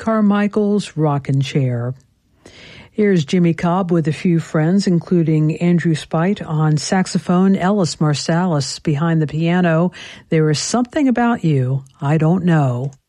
Carmichael's Rockin' Chair. Here's Jimmy Cobb with a few friends, including Andrew Spite on saxophone, Ellis Marsalis behind the piano. There is something about you I don't know.